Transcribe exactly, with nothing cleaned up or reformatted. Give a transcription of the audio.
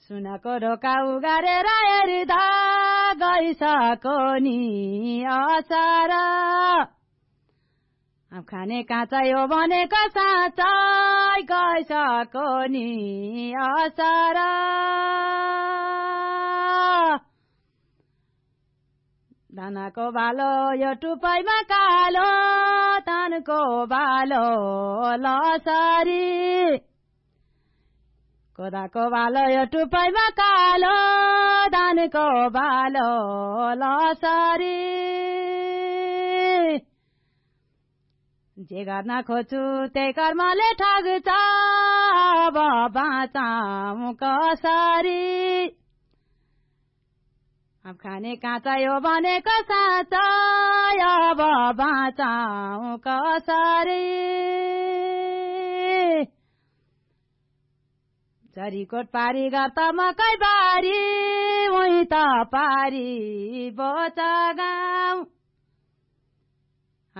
सुनको ढोका उगारेर हेर्दा गइसको नि असार खाने काँचै हो भनेको साँच्चै गइसको नि असार धानको बालो यो टुपाइमा कालो धानको बालो लसरी कोदाको बालो यो टुपाइमा कालो धानको बालो लसरी जे गर्न खोज्छु त्यही कर्मले ठग्छ अब बाँचौँ कसरी अब खाने काँचै हो भनेको साँच्चै अब बाँचौँ कसरी चरीकोट पारी गर्दा मकै बारी उही त पारी बोचा गाउँ